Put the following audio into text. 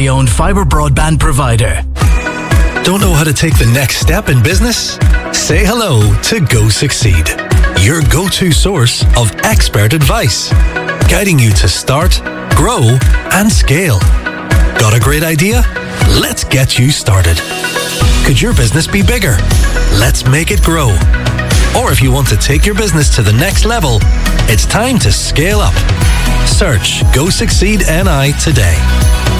owned fibre broadband provider. Don't know how to take the next step in business? Say hello to Go Succeed, your go-to source of expert advice, guiding you to start, grow, and scale. Got a great idea? Let's get you started. Could your business be bigger? Let's make it grow. Or if you want to take your business to the next level, it's time to scale up. Search Go Succeed NI today.